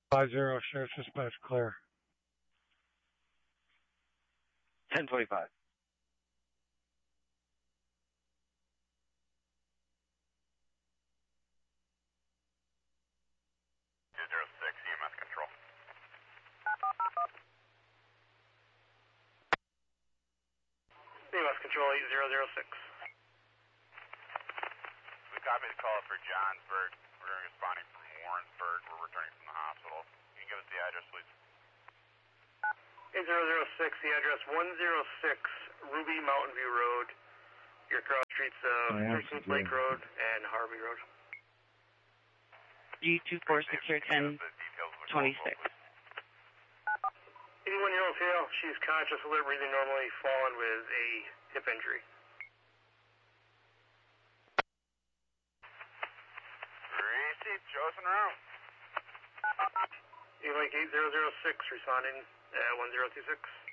5-0, sheriff's dispatch clear. 1025. EMS control. EMS control 8006. We copy the call for Johnsburg. We're responding from Warrensburg. We're returning from the hospital. Can you give us the address, please? 8006, the address 106 Ruby Mountain View Road. Your cross streets of 13th Lake Road and Harvey Road. G24 secure 1026. 81-year-old female. She's conscious, alert, breathing normally, fallen with a hip injury. Receipt, Joseph Round. Lake 8006 responding 1026.